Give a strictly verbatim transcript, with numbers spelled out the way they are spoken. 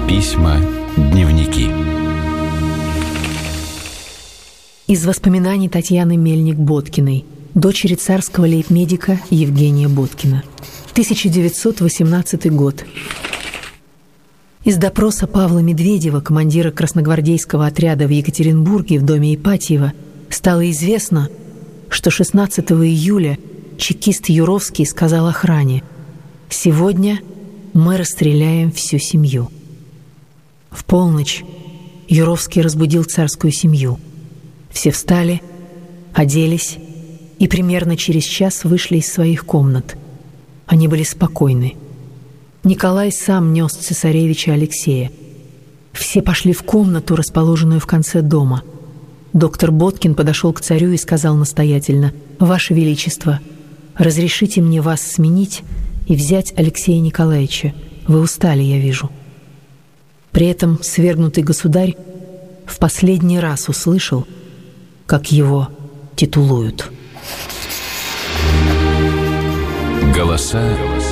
Письма, дневники. Из воспоминаний Татьяны Мельник-Боткиной, дочери царского лейб-медика Евгения Боткина. тысяча девятьсот восемнадцатый год. Из допроса Павла Медведева, командира красногвардейского отряда в Екатеринбурге в доме Ипатьева, стало известно, что шестнадцатого июля чекист Юровский сказал охране: «Сегодня мы расстреляем всю семью». В полночь Юровский разбудил царскую семью. Все встали, оделись и примерно через час вышли из своих комнат. Они были спокойны. Николай сам нес цесаревича Алексея. Все пошли в комнату, расположенную в конце дома. Доктор Боткин подошел к царю и сказал настоятельно: «Ваше Величество, разрешите мне вас сменить и взять Алексея Николаевича. Вы устали, я вижу». При этом свергнутый государь в последний раз услышал, как его титулуют. Голоса